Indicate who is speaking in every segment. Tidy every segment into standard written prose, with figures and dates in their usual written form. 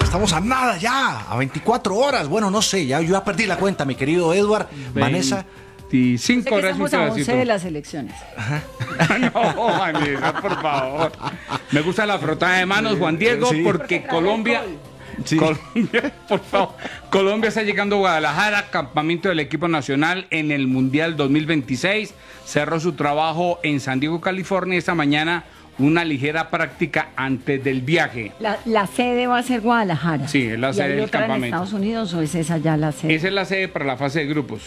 Speaker 1: estamos a nada ya, a 24 horas. Bueno, no sé, yo ya perdí la cuenta, mi querido Edward, Vanessa.
Speaker 2: 25 horas.
Speaker 3: Estamos a 11 de las elecciones.
Speaker 2: No, Vanessa, por favor. Me gusta la frotada de manos, Juan Diego,
Speaker 1: Sí.
Speaker 2: porque Colombia...
Speaker 1: Sí.
Speaker 2: Colombia, por favor. Colombia está llegando a Guadalajara, campamento del equipo nacional en el Mundial 2026. Cerró su trabajo en San Diego, California. Esta mañana una ligera práctica antes del viaje.
Speaker 3: La sede va a ser Guadalajara.
Speaker 2: Sí, es la sede
Speaker 3: ¿Y hay
Speaker 2: del
Speaker 3: otra
Speaker 2: campamento.
Speaker 3: en Estados Unidos o es esa ya la sede?
Speaker 2: Esa es la sede para la fase de grupos.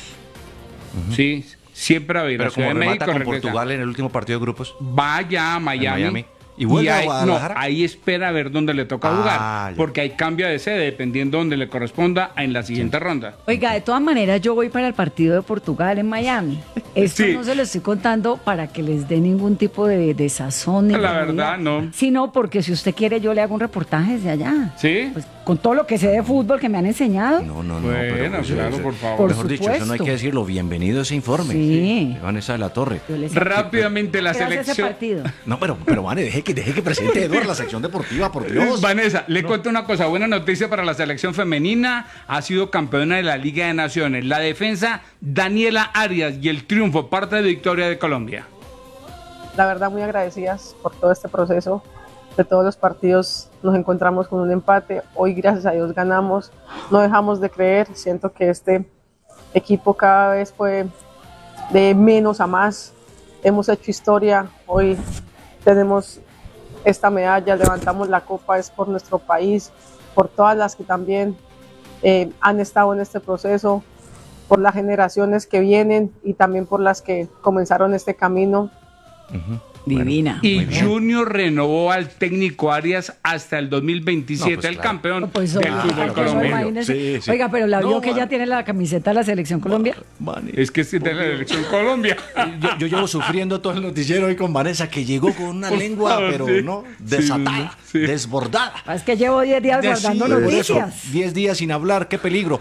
Speaker 2: Sí, siempre va a ir.
Speaker 1: Pero
Speaker 2: La Ciudad
Speaker 1: como
Speaker 2: de
Speaker 1: remata
Speaker 2: México
Speaker 1: con
Speaker 2: regresa.
Speaker 1: Portugal en el último partido de grupos.
Speaker 2: Vaya a Miami.
Speaker 1: ¿Y vuelve a
Speaker 2: ahí,
Speaker 1: Guadalajara?
Speaker 2: No, ahí espera a ver dónde le toca jugar.
Speaker 1: Ya.
Speaker 2: Porque hay cambio de sede dependiendo donde le corresponda en la siguiente ronda.
Speaker 3: Oiga, de todas maneras yo voy para el partido de Portugal en Miami. Esto
Speaker 2: Sí.
Speaker 3: no se lo estoy contando para que les dé ningún tipo de sazón. Ni
Speaker 2: La
Speaker 3: de
Speaker 2: verdad,
Speaker 3: movida.
Speaker 2: no.
Speaker 3: Sino porque si usted quiere yo le hago un reportaje desde allá.
Speaker 2: ¿Sí?
Speaker 3: Pues con todo lo que sé de fútbol que me han enseñado.
Speaker 1: No,
Speaker 2: Bueno,
Speaker 1: pero
Speaker 2: claro, por favor.
Speaker 3: Por
Speaker 1: mejor dicho, eso no hay
Speaker 3: supuesto.
Speaker 1: que decirlo. Bienvenido a ese informe.
Speaker 3: Sí.
Speaker 1: De Vanessa de la Torre.
Speaker 3: Yo les-
Speaker 2: Rápidamente la
Speaker 3: ¿Qué hace ese
Speaker 2: selección.
Speaker 3: partido?
Speaker 1: No, pero Vane, deje que presente Edward la sección deportiva, por Dios.
Speaker 2: Vanessa, le cuento una cosa, buena noticia para la selección femenina, ha sido campeona de la Liga de Naciones, la defensa Daniela Arias y el triunfo, parte de victoria de Colombia.
Speaker 4: La verdad muy agradecidas por todo este proceso. De todos los partidos nos encontramos con un empate. Hoy gracias a Dios ganamos. No dejamos de creer. Siento que este equipo cada vez fue de menos a más. Hemos hecho historia. Hoy tenemos esta medalla, levantamos la copa. Es por nuestro país, por todas las que también han estado en este proceso, por las generaciones que vienen y también por las que comenzaron este camino.
Speaker 3: Divina.
Speaker 2: Y Junior renovó al técnico Arias hasta el 2027,
Speaker 1: No, pues
Speaker 2: el
Speaker 1: claro.
Speaker 2: campeón
Speaker 3: Pues,
Speaker 2: del
Speaker 3: oiga,
Speaker 2: fútbol
Speaker 3: eso
Speaker 2: colombiano.
Speaker 3: imagínese.
Speaker 1: Sí, sí.
Speaker 3: Oiga, pero la vio
Speaker 1: No,
Speaker 3: que ella tiene la camiseta de la selección Colombia.
Speaker 1: Vane.
Speaker 2: Es que es de la selección Colombia.
Speaker 1: Yo llevo sufriendo todo el noticiero hoy con Vanessa, que llegó con una
Speaker 2: Por
Speaker 1: lengua,
Speaker 2: favor,
Speaker 1: pero
Speaker 2: sí.
Speaker 1: no,
Speaker 2: Sí,
Speaker 1: desatada,
Speaker 2: sí.
Speaker 1: desbordada.
Speaker 3: Es que llevo 10 días guardando
Speaker 1: Sí, por eso,
Speaker 3: noticias.
Speaker 1: 10 días sin hablar, qué peligro.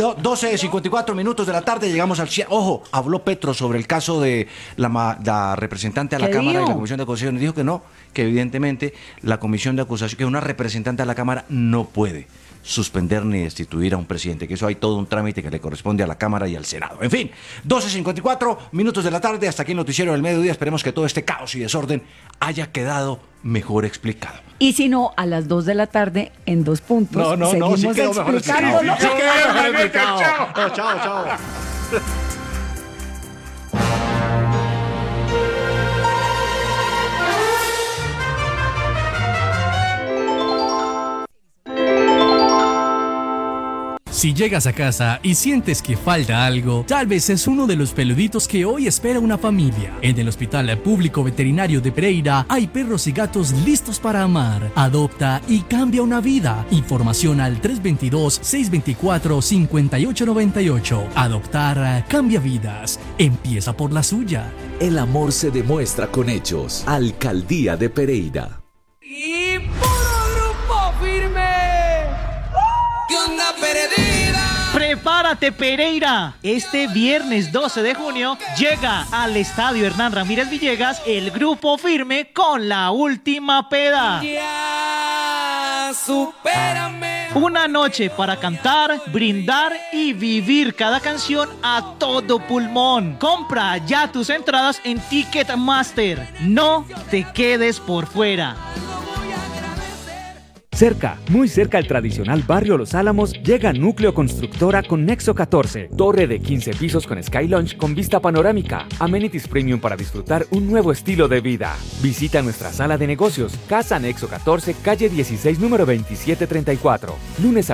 Speaker 1: 12:54 minutos de la tarde, llegamos al cierre. Ojo, habló Petro sobre el caso de la representante a la
Speaker 3: ¿Qué
Speaker 1: Cámara y
Speaker 3: dijo?
Speaker 1: la Comisión de Acusación. Dijo que no, que evidentemente la Comisión de Acusación, que una representante a la Cámara no puede suspender ni destituir a un presidente, que eso hay todo un trámite que le corresponde a la Cámara y al Senado. En fin, 12:54 minutos de la tarde, hasta aquí el noticiero del mediodía. Esperemos que todo este caos y desorden haya quedado mejor explicado.
Speaker 3: Y si no, a las 2 de la tarde, en 2 puntos, seguimos
Speaker 1: sí quedó mejor explicado.
Speaker 3: explicándolo.
Speaker 1: Sí quedó mejor
Speaker 2: Vanessa,
Speaker 1: explicado.
Speaker 2: chao.
Speaker 1: No, chao, chao.
Speaker 5: Si llegas a casa y sientes que falta algo, tal vez es uno de los peluditos que hoy espera una familia. En el Hospital Público Veterinario de Pereira hay perros y gatos listos para amar. Adopta y cambia una vida. Información al 322-624-5898. Adoptar cambia vidas. Empieza por la suya.
Speaker 6: El amor se demuestra con hechos. Alcaldía de Pereira.
Speaker 7: Y puro grupo firme. ¿Qué onda, perdida?
Speaker 8: Prepárate, Pereira. Este viernes 12 de junio llega al Estadio Hernán Ramírez Villegas el grupo firme con La Última Peda.
Speaker 7: Ya, supérame.
Speaker 8: Una noche para cantar, brindar y vivir cada canción a todo pulmón. Compra ya tus entradas en Ticketmaster. No te quedes por fuera.
Speaker 9: Cerca, muy cerca al tradicional barrio Los Álamos, llega Núcleo Constructora con Nexo 14, torre de 15 pisos con Sky Lounge con vista panorámica, amenities premium para disfrutar un nuevo estilo de vida. Visita nuestra sala de negocios, Casa Nexo 14, calle 16, número 2734, lunes a